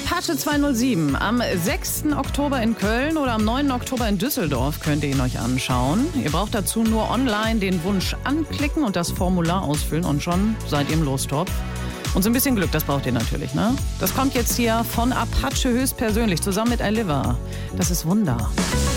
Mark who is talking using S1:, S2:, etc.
S1: Apache 207 am 6. Oktober in Köln oder am 9. Oktober in Düsseldorf könnt ihr ihn euch anschauen. Ihr braucht dazu nur online den Wunsch anklicken und das Formular ausfüllen und schon seid ihr im Lostopf. Und so ein bisschen Glück, das braucht ihr natürlich, ne? Das kommt jetzt hier von Apache höchstpersönlich zusammen mit Aliva. Das ist Wunder.